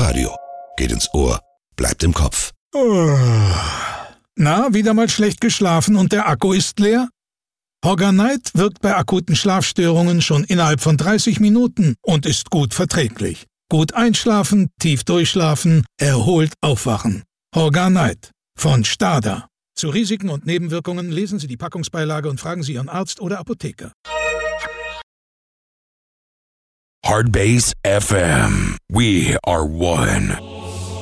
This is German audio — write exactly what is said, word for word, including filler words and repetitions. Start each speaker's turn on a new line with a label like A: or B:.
A: Radio. Geht ins Ohr, bleibt im Kopf.
B: Na, wieder mal schlecht geschlafen und der Akku ist leer? Hogger-Night wirkt bei akuten Schlafstörungen schon innerhalb von dreißig Minuten und ist gut verträglich. Gut einschlafen, tief durchschlafen, erholt aufwachen. Hogger-Night von Stada. Zu Risiken und Nebenwirkungen lesen Sie die Packungsbeilage und fragen Sie Ihren Arzt oder Apotheker.
C: Hardbase F M. We are one.